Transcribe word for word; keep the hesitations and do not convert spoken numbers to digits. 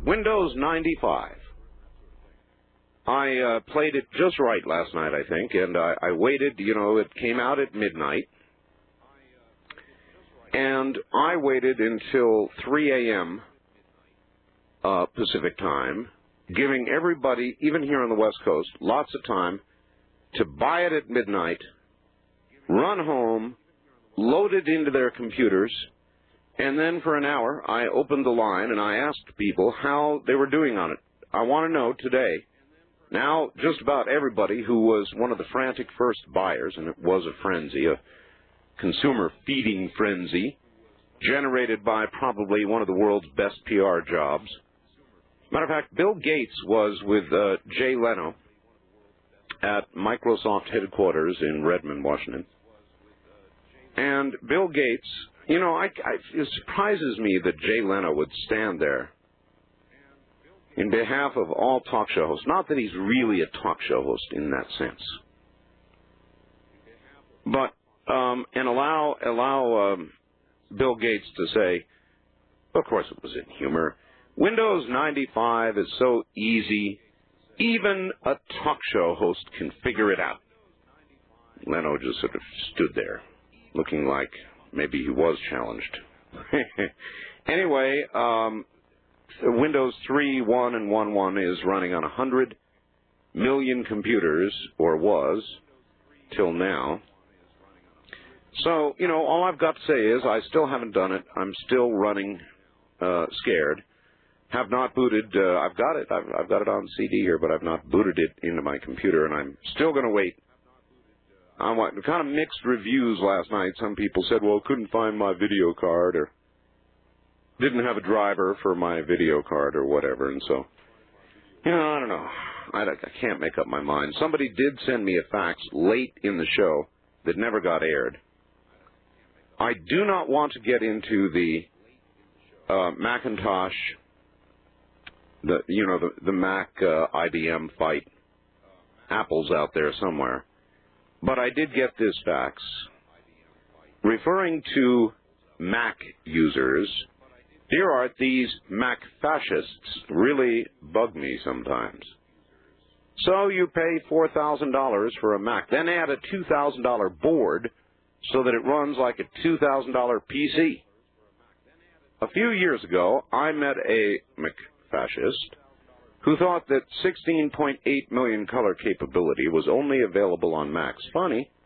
Windows ninety-five. I uh, played it just right last night, I think, and I, I waited. You know, it came out at midnight, and I waited until three A M Uh, Pacific time, giving everybody, even here on the West Coast, lots of time to buy it at midnight, run home, load it into their computers, and then for an hour I opened the line and I asked people how they were doing on it. I want to know today. Now, just about everybody who was one of the frantic first buyers, and it was a frenzy, a consumer feeding frenzy, generated by probably one of the world's best P R jobs. Matter of fact, Bill Gates was with uh, Jay Leno at Microsoft headquarters in Redmond, Washington. And Bill Gates, you know, I, I, it surprises me that Jay Leno would stand there in behalf of all talk show hosts. Not that he's really a talk show host in that sense, but um, and allow allow um, Bill Gates to say, of course it was in humor, Windows ninety-five is so easy, even a talk show host can figure it out. Leno just sort of stood there, looking like maybe he was challenged. Anyway, um, Windows three point one and one point one is running on one hundred million computers, or was, till now. So, you know, all I've got to say is I still haven't done it. I'm still running uh, scared. Have not booted. Uh, I've got it. I've, I've got it on C D here, but I've not booted it into my computer, and I'm still going to wait. I want kind of mixed reviews last night. Some people said, well, couldn't find my video card, or didn't have a driver for my video card, or whatever, and so, you know, I don't know. I, I can't make up my mind. Somebody did send me a fax late in the show that never got aired. I do not want to get into the uh, Macintosh, the you know, the, the Mac uh, I B M fight. Apple's out there somewhere. But I did get this fax referring to Mac users. Dear Art, these Mac fascists really bug me sometimes. So you pay four thousand dollars for a Mac, then add a two thousand dollar board so that it runs like a two thousand dollar P C. A few years ago, I met a Mac fascist who thought that sixteen point eight million color capability was only available on Macs. Funny,